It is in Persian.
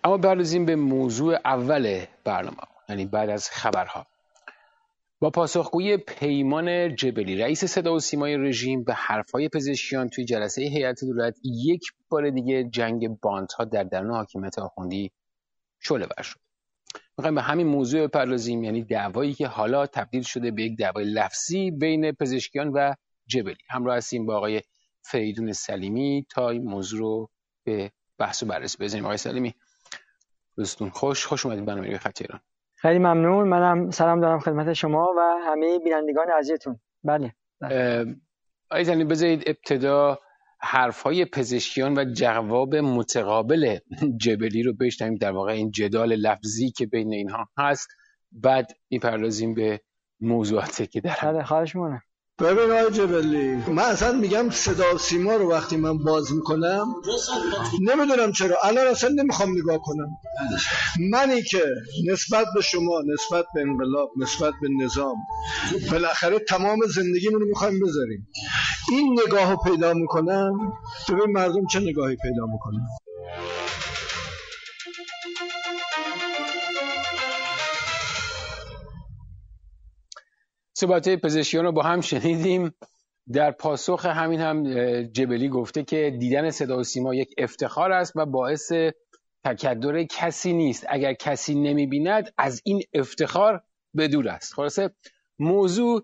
اما بپردازیم به موضوع اول برنامه، یعنی بعد از خبرها. با پاسخگویی پیمان جبلی، رئیس صدا و سیمای رژیم، به حرفهای پزشکیان توی جلسه هیئت دولت، یک بار دیگه جنگ باندها در درون حاکمیت آخوندی شعله‌ور شد. میخوایم به همین موضوع بپردازیم، یعنی دعوایی که حالا تبدیل شده به یک دعوای لفظی بین پزشکیان و جبلی. همراه هستیم با آقای فریدون سلیمی تا این موضوع رو به بحث و بررسی بزنیم. آقای سلیمی، روزتون خوش اومدید برنامه خط ایران. خیلی ممنون. منم سلام دارم خدمت شما و همه بینندگان عزیزتون. بله. آقای سلیمی، بذارید ابتدا حرفهای پزشکیان و جواب متقابل جبلی رو بشنویم، در واقع این جدال لفظی که بین اینها هست، بعد میپردازیم به موضوعاتی که در بله، خواهش می‌کنم. ببین آقای جبلی، من اصلا میگم صدا و سیما رو وقتی من باز میکنم نمیدونم چرا الان اصلا نمیخوام نگاه کنم. منی که نسبت به شما، نسبت به انقلاب، نسبت به نظام، بالاخره تمام زندگیمون رو میخوایم بذاریم، این نگاه رو پیدا میکنم. ببین مردم چه نگاهی پیدا میکنن. صحبت پزشکیان رو با هم شنیدیم. در پاسخ همین هم جبلی گفته که دیدن صدا و سیما یک افتخار است و باعث تکدر کسی نیست. اگر کسی نمی‌بیند از این افتخار بدور است. خلاصه موضوع